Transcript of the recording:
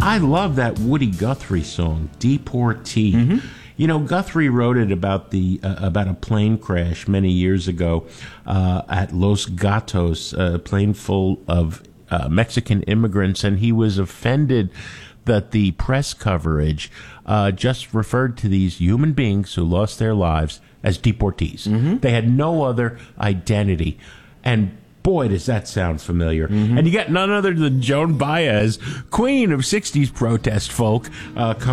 I love that Woody Guthrie song, Deportee. Mm-hmm. You know, Guthrie wrote it about about a plane crash many years ago at Los Gatos, a plane full of Mexican immigrants, and he was offended that the press coverage just referred to these human beings who lost their lives as deportees. Mm-hmm. They had no other identity. And boy, does that sound familiar. And you got none other than Joan Baez, queen of 60s protest folk, coming